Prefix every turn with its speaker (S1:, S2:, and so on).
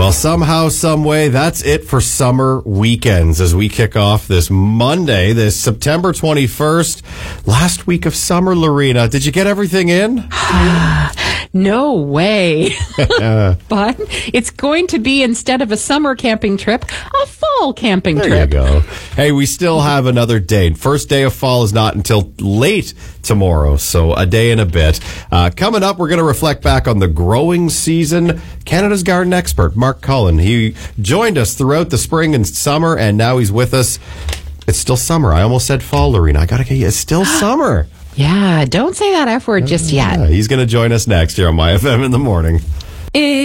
S1: Well, somehow, some way, that's it for summer weekends as we kick off this Monday, this September 21st, last week of summer, Lorena. Did you get everything in?
S2: No way. But it's going to be, instead of a summer camping trip, a fall camping trip.
S1: There you go. Hey, we still have another day. First day of fall is not until late tomorrow, so a day and a bit. Coming up, we're going to reflect back on the growing season. Canada's garden expert, Mark Cullen. He joined us throughout the spring and summer, and now he's with us. It's still summer. I almost said fall, Lorena. I got to get you. It's still summer.
S2: Yeah, don't say that F word just yet.
S1: He's going to join us next here on My FM in the Morning.